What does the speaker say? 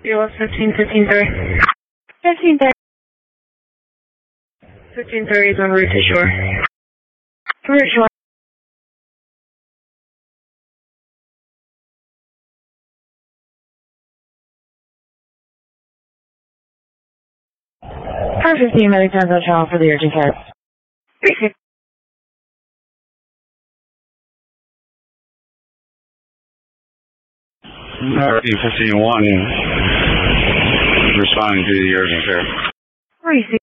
You lost 1530. 1530. 1530 is en route to shore. Route shore. Car 15 medic turns on channel for the urgent care. 350. RP 15-1 responding to the urgent care. Receive.